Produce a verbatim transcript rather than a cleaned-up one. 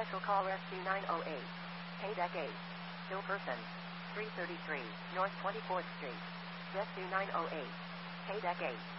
Special call rescue nine oh eight. Paydeck eight. Still person. three thirty-three North twenty-fourth Street. Rescue nine oh eight. Paydeck eight.